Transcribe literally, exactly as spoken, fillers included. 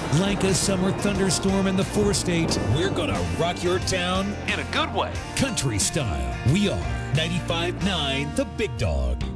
Like a summer thunderstorm in the four states, we're gonna rock your town in a good way. Country style. We are ninety-five point nine The Big Dog.